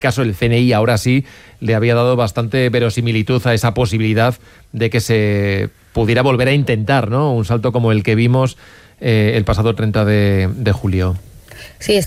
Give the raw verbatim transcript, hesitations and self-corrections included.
caso el C N I ahora sí le había dado bastante verosimilitud a esa posibilidad de que se pudiera volver a intentar, ¿no?, un salto como el que vimos eh, el pasado treinta de julio. Sí,